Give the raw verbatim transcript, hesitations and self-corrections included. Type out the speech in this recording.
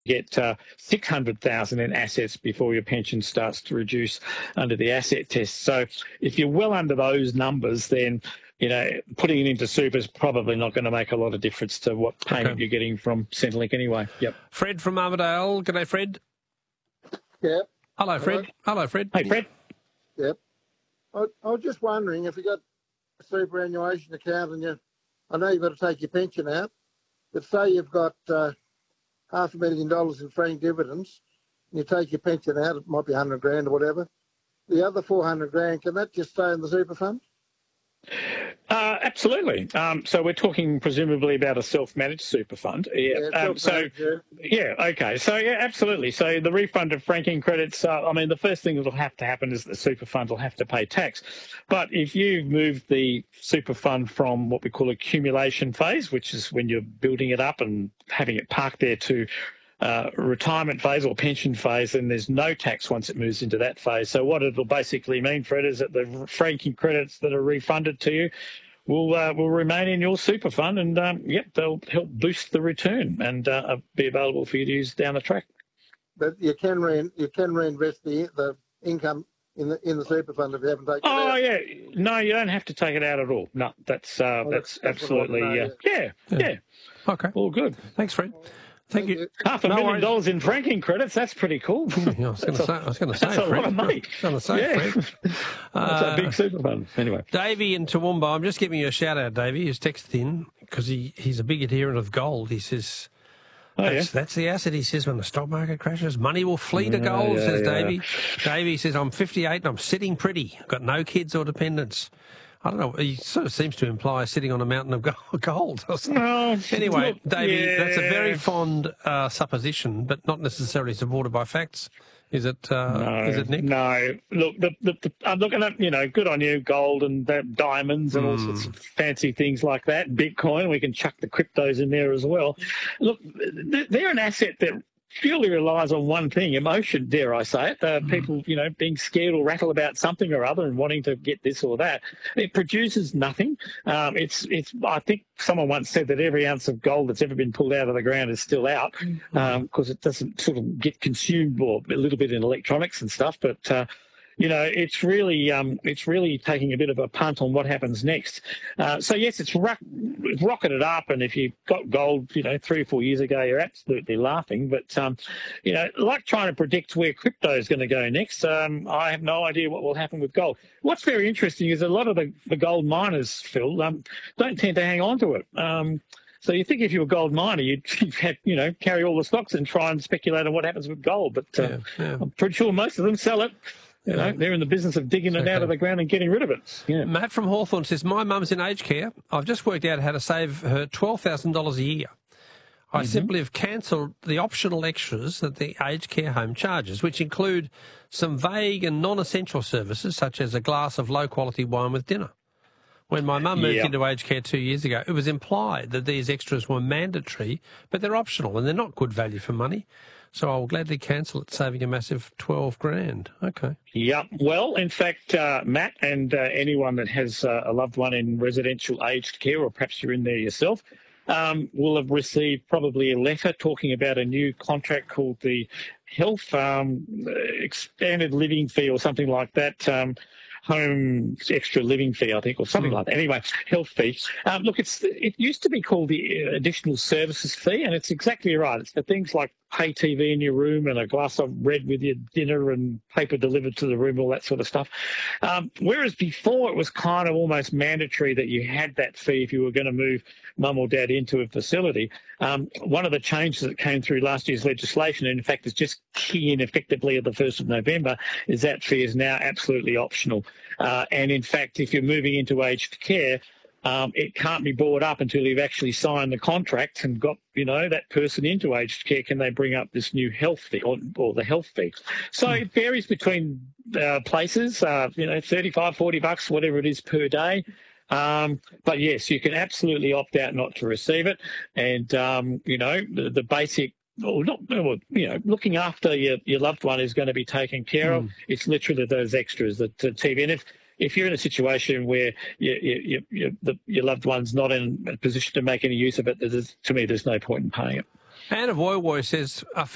get uh, six hundred thousand in assets before your pension starts to reduce under the asset test. So if you're well under those numbers, then you know putting it into super is probably not going to make a lot of difference to what payment Okay. you're getting from Centrelink anyway. Yep. Fred from Armidale. G'day, Fred. Yep. Hello, Fred. Hello, Hello Fred. Hey, Fred. Yep. I, I was just wondering if you got a superannuation account and you, I know you've got to take your pension out, but say you've got uh, half a million dollars in franked dividends, and you take your pension out, it might be a hundred grand or whatever. The other four hundred grand, can that just stay in the super fund? Uh, absolutely. Um, so we're talking presumably about a self-managed super fund. Yeah. Yeah, um, so yeah. Okay. So yeah, absolutely. So the refund of franking credits. Uh, I mean, the first thing that will have to happen is the super fund will have to pay tax. But if you move the super fund from what we call accumulation phase, which is when you're building it up and having it parked there, to Uh, retirement phase or pension phase, and there's no tax once it moves into that phase. So what it'll basically mean, Fred, is that the franking credits that are refunded to you will uh, will remain in your super fund, and um, yep, they'll help boost the return and uh, be available for you to use down the track. But you can re- you can reinvest the the income in the in the super fund if you haven't taken Oh it out. yeah, no, you don't have to take it out at all. No, that's uh, Well, that's, that's- that's what I absolutely wanted to uh, know, yeah, yeah. yeah, yeah, Okay. all good. Thanks, Fred. Thank, Thank you. you. Half a No million worries. dollars in franking credits, that's pretty cool. Yeah, I was going to say, I was going to say, That's a Fred. lot of money. I was going to say, Yeah. Fred. That's a Uh, big super fund. Anyway. Davey in Toowoomba, I'm just giving you a shout out, Davey. He's texted in because he, he's a big adherent of gold. He says, Oh, yeah. that's, that's the asset. He says, when the stock market crashes, money will flee to Yeah, gold, yeah, says yeah. Davey. Davey says, I'm fifty-eight and I'm sitting pretty. I've got no kids or dependents. I don't know. He sort of seems to imply sitting on a mountain of go- gold or something. No, Anyway, look, Davey, yeah. that's a very fond uh, supposition, but not necessarily supported by facts. Is it, uh, No, is it, Nick? no. Look, the, the, the, I'm looking at, you know, good on you, gold and uh, diamonds and all Hmm. sorts of fancy things like that. Bitcoin, we can chuck the cryptos in there as well. Look, th- they're an asset that purely relies on one thing, emotion, dare I say it. Uh, Hmm. People, you know, being scared or rattled about something or other and wanting to get this or that. It produces nothing. Um, it's, it's. I think someone once said that every ounce of gold that's ever been pulled out of the ground is still out because um, it doesn't sort of get consumed, or a little bit in electronics and stuff. But uh, you know, it's really um, it's really taking a bit of a punt on what happens next. Uh, so yes, it's rock, rocketed up, and if you got gold, you know, three or four years ago, you're absolutely laughing. But um, you know, like trying to predict where crypto is going to go next, um, I have no idea what will happen with gold. What's very interesting is a lot of the, the gold miners, Phil, um, don't tend to hang on to it. Um, So you think if you're a gold miner, you'd, you'd have, you know, carry all the stocks and try and speculate on what happens with gold. But uh, Yeah, yeah. I'm pretty sure most of them sell it. You know, they're in the business of digging it out of the ground and getting rid of it. Yeah. Matt from Hawthorn says, my mum's in aged care. I've just worked out how to save her twelve thousand dollars a year. I simply have cancelled the optional extras that the aged care home charges, which include some vague and non-essential services, such as a glass of low-quality wine with dinner. When my mum moved Yeah. into aged care two years ago, it was implied that these extras were mandatory, but they're optional and they're not good value for money. So I'll gladly cancel it, saving a massive twelve grand. Okay. Yeah. Well, in fact, uh, Matt and uh, anyone that has uh, a loved one in residential aged care, or perhaps you're in there yourself, um, will have received probably a letter talking about a new contract called the Health um, Expanded Living Fee or something like that. Um, home extra living fee, I think, or something Mm. like that. Anyway, health fee. Um, look, it's it used to be called the additional services fee, and it's exactly right. It's for things like pay T V in your room and a glass of red with your dinner and paper delivered to the room, all that sort of stuff. Um, whereas before it was kind of almost mandatory that you had that fee if you were going to move mum or dad into a facility. Um, one of the changes that came through last year's legislation, and in fact is just key in effectively at the first of November, is that fee is now absolutely optional. Uh, and in fact, if you're moving into aged care, um, it can't be brought up until you've actually signed the contract and got, you know, that person into aged care. Can they bring up this new health fee or, or the health fee? So Hmm. it varies between uh, places, uh, you know, thirty-five, forty bucks, whatever it is per day. Um, but yes, you can absolutely opt out not to receive it. And, um, you know, the, the basic, or not, well, you know, looking after your, your loved one is going to be taken care of. It's literally those extras that the T V. And if, if you're in a situation where you, you, you, you, the, your loved one's not in a position to make any use of it, there's, to me, there's no point in paying it. Anna Voy Voy says,